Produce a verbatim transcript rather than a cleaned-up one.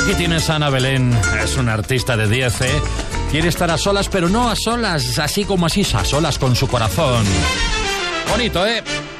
Aquí tienes a Ana Belén, es una artista de diez, ¿eh? Quiere estar a solas, pero no a solas, así como así, a solas con su corazón. Bonito, ¿eh?